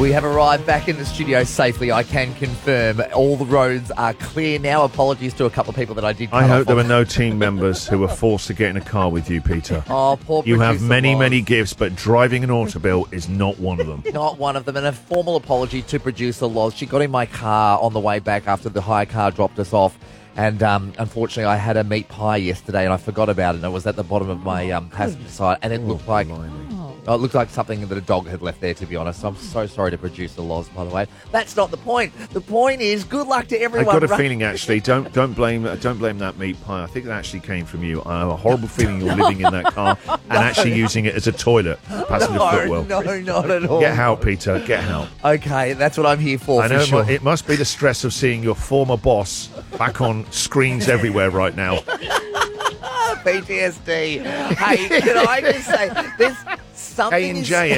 We have arrived back in the studio safely. I can confirm all the roads are clear now. Apologies to a couple of people that I did cut I hope off there on. were no team members who were forced to get in a car with you, Peter. Oh, poor You have producer many, Loz. many gifts, but driving an automobile is not one of them. Not one of them. And a formal apology to producer Loz. She got in my car on the way back after the hire car dropped us off. And unfortunately, I had a meat pie yesterday and I forgot about it. And it was at the bottom of my passenger side. And it looked like... it looked like something that a dog had left there, to be honest. So I'm so sorry to producer Loz, by the way. That's not the point. The point is, good luck to everyone. I've got a feeling, actually, don't blame that meat pie. I think it actually came from you. I have a horrible feeling you're living in that car and actually using it as a toilet. Passenger footwell. No, not at all. Get out, Peter. Get out. Okay, that's what I'm here for. I know for sure. it must be the stress of seeing your former boss back on screens everywhere right now. PTSD. Hey, can I just say, there's something...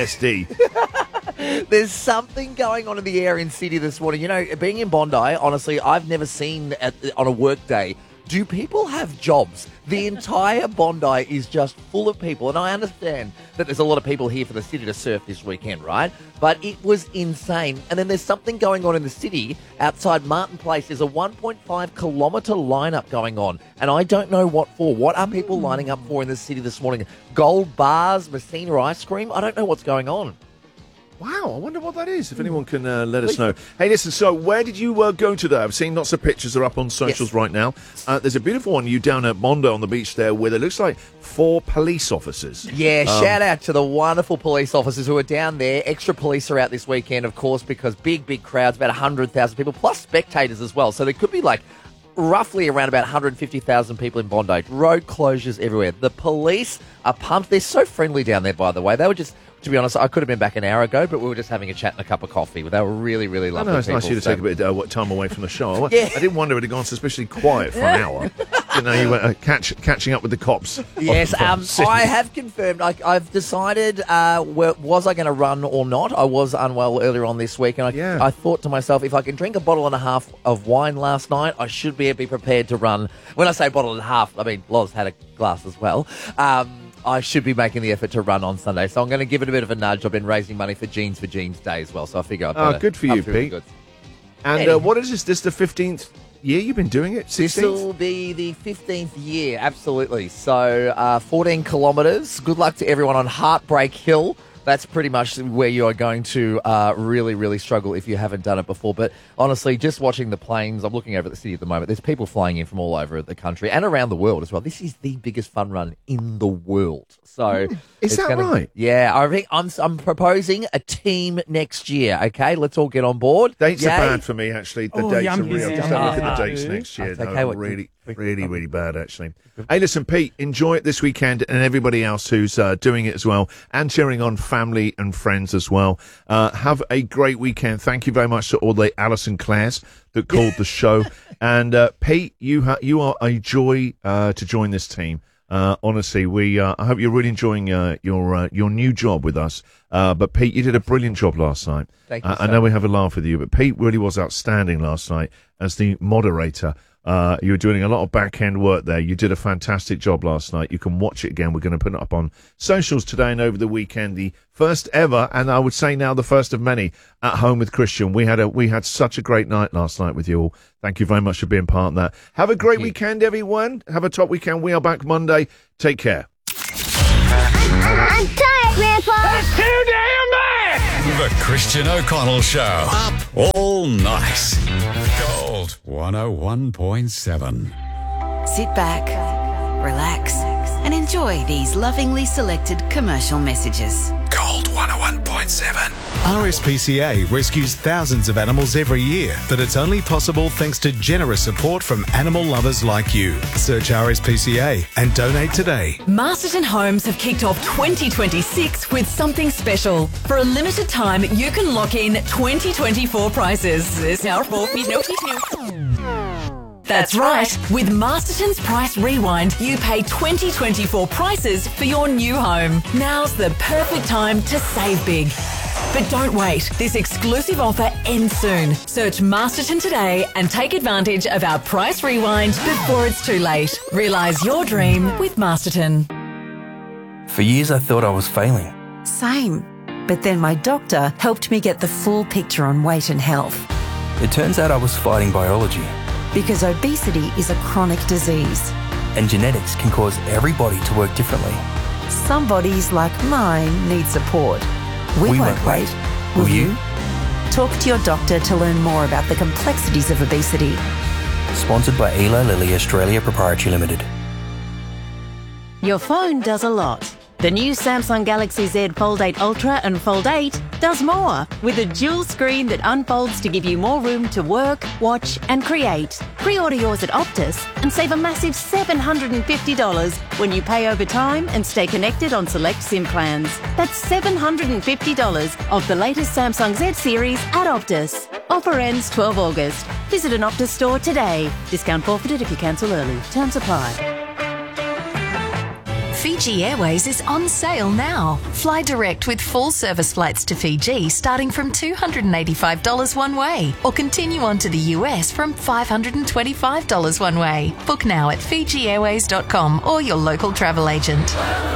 KNJSD. There's something going on in the air in Sydney this morning. You know, being in Bondi, honestly, I've never seen on a work day, do people have jobs? The entire Bondi is just full of people. And I understand that there's a lot of people here for the city to surf this weekend, right? But it was insane. And then there's something going on in the city outside Martin Place. There's a 1.5 kilometre lineup going on. And I don't know what for. What are people lining up for in the city this morning? Gold bars, Messina ice cream? I don't know what's going on. Wow, I wonder what that is. If anyone can let us know. Hey, listen, so where did you go today? I've seen lots of pictures are up on socials right now. There's a beautiful one, you down at Bondi on the beach there, where it looks like 4 police officers. Yeah, shout out to the wonderful police officers who are down there. Extra police are out this weekend, of course, because big crowds, about 100,000 people, plus spectators as well. So there could be roughly around about 150,000 people in Bondi. Road closures everywhere. The police are pumped. They're so friendly down there, by the way. They were just... To be honest, I could have been back an hour ago, but we were just having a chat and a cup of coffee. They were really, really lovely I know, it's people. nice of you to take a bit of time away from the show. Yeah. I didn't wonder it had gone suspiciously quiet for an hour. You know, you went catching up with the cops. Yes, I have confirmed. I've decided, was I going to run or not? I was unwell earlier on this week, and I thought to myself, if I can drink a bottle and a half of wine last night, I should be prepared to run. When I say bottle and a half, I mean, Loz had a glass as well. I should be making the effort to run on Sunday. So I'm going to give it a bit of a nudge. I've been raising money for Jeans Day as well. So I figure I've got good for you, Pete. Good. And what is this? This the 15th year you've been doing it? 16th? This will be the 15th year, absolutely. So 14 kilometres. Good luck to everyone on Heartbreak Hill. That's pretty much where you are going to really, really struggle if you haven't done it before. But honestly, just watching the planes, I'm looking over at the city at the moment. There's people flying in from all over the country and around the world as well. This is the biggest fun run in the world. So is that right? Yeah, I think I'm proposing a team next year. Okay, let's all get on board. Dates Yay. are bad for me, actually. The dates are real. Just have a look at the dates next year. That's No, okay. really bad, actually. Hey, listen, Pete, enjoy it this weekend, and everybody else who's doing it as well, and cheering on family and friends as well. Have a great weekend. Thank you very much to all the Alison Clares that called the show. And Pete, you are a joy to join this team. Honestly, I hope you're really enjoying your new job with us. But Pete, you did a brilliant job last night. Thank you, I know we have a laugh with you, but Pete really was outstanding last night as the moderator. You were doing a lot of back-end work there. You did a fantastic job last night. You can watch it again. We're going to put it up on socials today and over the weekend. The first ever, and I would say now the first of many, At Home with Christian. We had such a great night last night with you all. Thank you very much for being part of that. Have a great weekend, everyone. Have a top weekend. We are back Monday. Take care. I'm tired, Grandpa. That's too damn bad! The Christian O'Connell Show. Up all night. Gold 101.7. Sit back, relax, and enjoy these lovingly selected commercial messages. Gold 101.7. RSPCA rescues thousands of animals every year, but it's only possible thanks to generous support from animal lovers like you. Search RSPCA and donate today. Masterton Homes have kicked off 2026 with something special. For a limited time, you can lock in 2024 prices. That's right. With Masterton's Price Rewind, you pay 2024 prices for your new home. Now's the perfect time to save big. But don't wait. This exclusive offer ends soon. Search Masterton today and take advantage of our Price Rewind before it's too late. Realise your dream with Masterton. For years I thought I was failing. Same. But then my doctor helped me get the full picture on weight and health. It turns out I was fighting biology. Because obesity is a chronic disease. And genetics can cause every body to work differently. Some bodies, like mine, need support. We won't wait. Will you? Talk to your doctor to learn more about the complexities of obesity. Sponsored by Eli Lilly Australia Proprietary Limited. Your phone does a lot. The new Samsung Galaxy Z Fold 8 Ultra and Fold 8 does more, with a dual screen that unfolds to give you more room to work, watch and create. Pre-order yours at Optus and save a massive $750 when you pay over time and stay connected on select SIM plans. That's $750 of the latest Samsung Z series at Optus. Offer ends 12 August. Visit an Optus store today. Discount forfeited if you cancel early. Terms apply. Fiji Airways is on sale now. Fly direct with full service flights to Fiji starting from $285 one way, or continue on to the US from $525 one way. Book now at FijiAirways.com or your local travel agent.